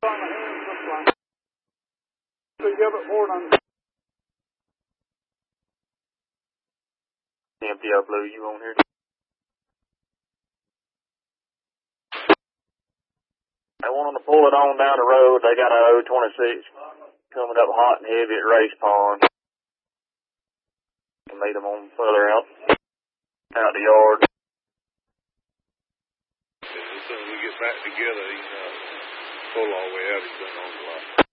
On the hands, looks like. So you have it forward on. MTL Blue, you on here? They want them to pull it on down the road. They got a 026 coming up hot and heavy at Race Pond. Can meet them on further out the yard. As soon as we get back together, he can pull all the way out. He's been on the lot.